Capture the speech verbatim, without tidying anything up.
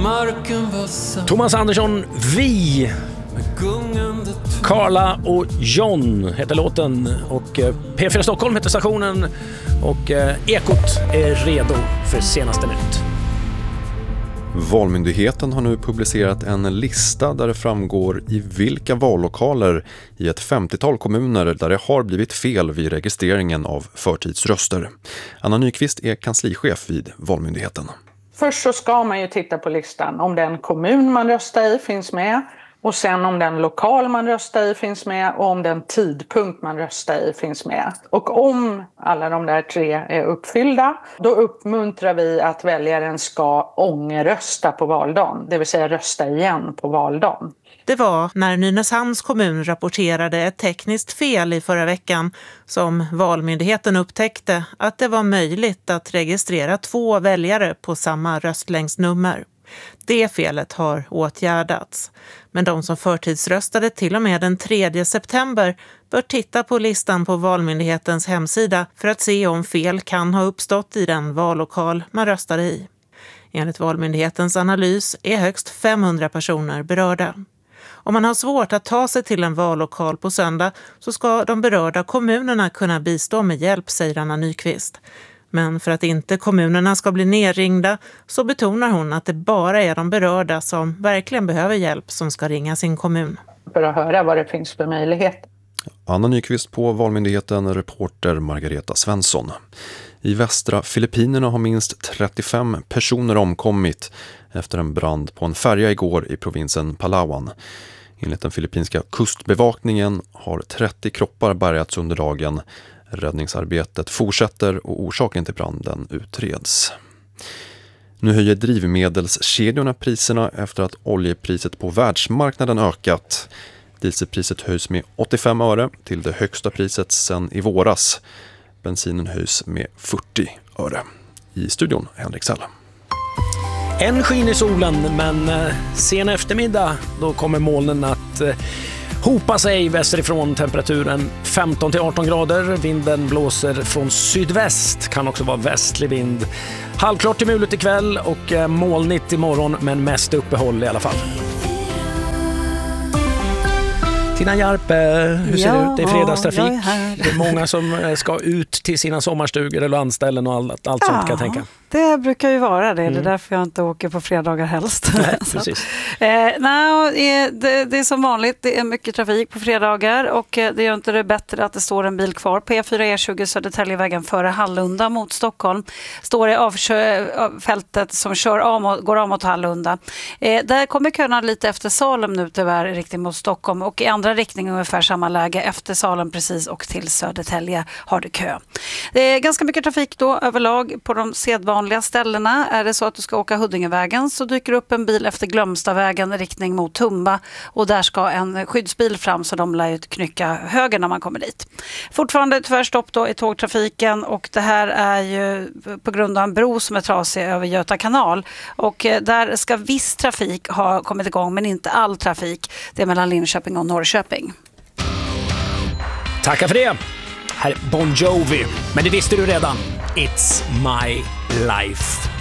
marken var satt. Thomas Andersson, Vi. Carla och John heter låten och P fyra Stockholm heter stationen och Ekot är redo för senaste nytt. Valmyndigheten har nu publicerat en lista där det framgår i vilka vallokaler i ett femtiotal kommuner där det har blivit fel vid registreringen av förtidsröster. Anna Nyqvist är kanslichef vid Valmyndigheten. Först så ska man ju titta på listan om den kommun man röstar i finns med. Och sen om den lokal man röstar i finns med och om den tidpunkt man röstar i finns med. Och om alla de där tre är uppfyllda, då uppmuntrar vi att väljaren ska ångerrösta på valdagen. Det vill säga rösta igen på valdagen. Det var när Nynäshamns kommun rapporterade ett tekniskt fel i förra veckan som Valmyndigheten upptäckte att det var möjligt att registrera två väljare på samma röstlängdsnummer. Det felet har åtgärdats. Men de som förtidsröstade till och med den tredje september bör titta på listan på Valmyndighetens hemsida för att se om fel kan ha uppstått i den vallokal man röstade i. Enligt Valmyndighetens analys är högst femhundra personer berörda. Om man har svårt att ta sig till en vallokal på söndag så ska de berörda kommunerna kunna bistå med hjälp, säger Anna Nyqvist. Men för att inte kommunerna ska bli nerringda så betonar hon att det bara är de berörda som verkligen behöver hjälp som ska ringa sin kommun. För att höra vad det finns för möjlighet. Anna Nyqvist på Valmyndigheten, reporter Margareta Svensson. I västra Filippinerna har minst trettiofem personer omkommit efter en brand på en färja igår i provinsen Palawan. Enligt den filippinska kustbevakningen har trettio kroppar bärgats under dagen. Räddningsarbetet fortsätter och orsaken till branden utreds. Nu höjer drivmedelskedjorna priserna efter att oljepriset på världsmarknaden ökat. Dieselpriset höjs med åttiofem öre till det högsta priset sedan i våras. Bensinen höjs med fyrtio öre. I studion Henrik Säll. En skin i solen, men sen eftermiddag då kommer molnen att hopa sig västerifrån. Temperaturen femton till arton grader. Vinden blåser från sydväst. Kan också vara västlig vind. Halvklart till mulet ikväll och molnigt imorgon, men mest uppehåll i alla fall. Tina Jarp, hur ser ja, det ut? Det är fredagstrafik. Är det är många som ska ut till sina sommarstugor eller landställen och allt, allt ja, sånt kan jag tänka. Det brukar ju vara det. Mm. Det är därför jag inte åker på fredagar helst. Nej, precis. eh, nej, det, det är som vanligt. Det är mycket trafik på fredagar och det gör inte det bättre att det står en bil kvar på E fyra E tjugo Södertäljevägen före Hallunda mot Stockholm. Står det avfältet som kör av, går av mot Hallunda. Eh, där kommer köerna lite efter Salem nu tyvärr i riktning mot Stockholm och i andra riktning ungefär samma läge efter Salem precis och till Södertälje har det kö. Det är ganska mycket trafik då överlag på de sedvanliga ställena. Är det så att du ska åka Huddingevägen så dyker upp en bil efter Glömstavägen i riktning mot Tumba och där ska en skyddsbil fram så de lär ju knycka höger när man kommer dit. Fortfarande tyvärr stopp då i tågtrafiken och det här är ju på grund av en bro som är trasig över Göta kanal och där ska viss trafik ha kommit igång men inte all trafik. Det är mellan Linköping och Norrköping. Tackar för det. Här är Bon Jovi. Men det visste du redan. It's my life.